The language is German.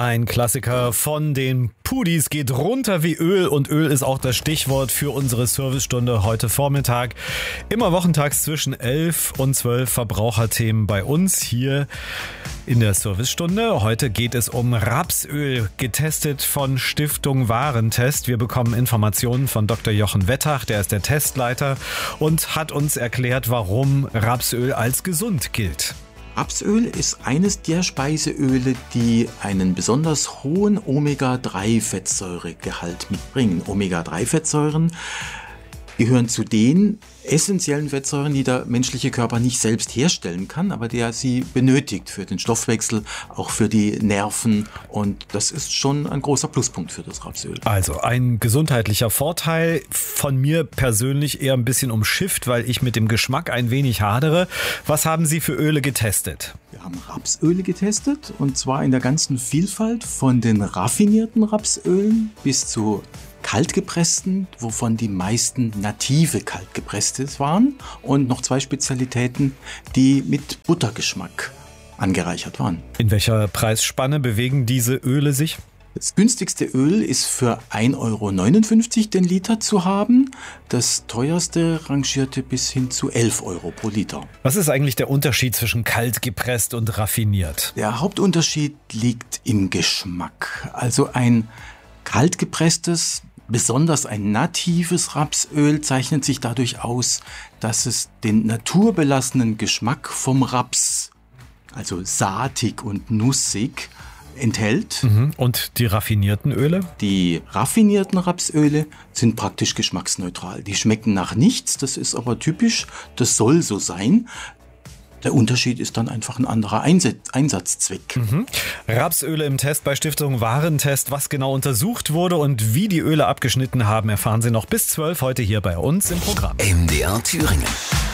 Ein Klassiker von den Pudis geht runter wie Öl und Öl ist auch das Stichwort für unsere Servicestunde heute Vormittag. Immer wochentags zwischen 11 und 12 Verbraucherthemen bei uns hier in der Servicestunde. Heute geht es um Rapsöl, getestet von Stiftung Warentest. Wir bekommen Informationen von Dr. Jochen Wettach, der ist der Testleiter und hat uns erklärt, warum Rapsöl als gesund gilt. Rapsöl ist eines der Speiseöle, die einen besonders hohen Omega-3-Fettsäuregehalt mitbringen. Omega-3-Fettsäuren gehören zu den essentiellen Fettsäuren, die der menschliche Körper nicht selbst herstellen kann, aber der sie benötigt für den Stoffwechsel, auch für die Nerven, und das ist schon ein großer Pluspunkt für das Rapsöl. Also ein gesundheitlicher Vorteil, von mir persönlich eher ein bisschen umschifft, weil ich mit dem Geschmack ein wenig hadere. Was haben Sie für Öle getestet? Wir haben Rapsöle getestet, und zwar in der ganzen Vielfalt, von den raffinierten Rapsölen bis zu kaltgepressten, wovon die meisten native kaltgepresste waren, und noch 2 Spezialitäten, die mit Buttergeschmack angereichert waren. In welcher Preisspanne bewegen diese Öle sich? Das günstigste Öl ist für 1,59 € den Liter zu haben. Das teuerste rangierte bis hin zu 11 € pro Liter. Was ist eigentlich der Unterschied zwischen kalt gepresst und raffiniert? Der Hauptunterschied liegt im Geschmack. Also ein kaltgepresstes, besonders ein natives Rapsöl zeichnet sich dadurch aus, dass es den naturbelassenen Geschmack vom Raps, also saatig und nussig, enthält. Und die raffinierten Öle? Die raffinierten Rapsöle sind praktisch geschmacksneutral. Die schmecken nach nichts, das ist aber typisch, das soll so sein. Der Unterschied ist dann einfach ein anderer Einsatzzweck. Rapsöle im Test bei Stiftung Warentest. Was genau untersucht wurde und wie die Öle abgeschnitten haben, erfahren Sie noch bis 12 heute hier bei uns im Programm. MDR Thüringen.